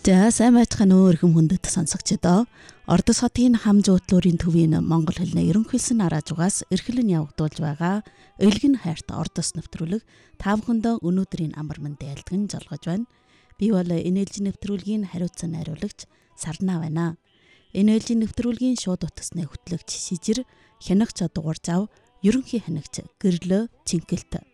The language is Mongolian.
За сайн байцгаана уу өргөм хүндэт сонсогчдоо. Ордос хотын хам зуудлуурын төвийн монгол хэлний ерөнхийлсөн араажугаас эрхлэн явагдуулж байгаа Элгэн хайрт ордос нэвтрүүлэг таавхандаа өнөөдрийн амар мэндэ ялдган жолгож байна. Би бол энэ ээлжийн нэвтрүүлгийн хариуцсан найруулагч Сарнаа байна. Энэ ээлжийн нэвтрүүлгийн шууд утасны хөтлөгч Шижир, хянагч дугаар зав, ерөнхий хянагч Гэрлөө Цинкэлт